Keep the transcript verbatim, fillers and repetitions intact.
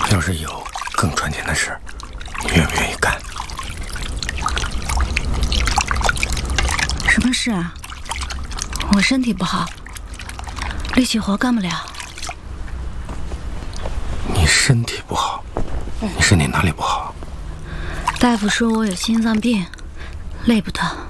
要是有更赚钱的事，你愿不愿意干？ 什么事啊？我身体不好，力气活干不了。 你身体不好？你身体哪里不好？ 大夫说我有心脏病，累不得。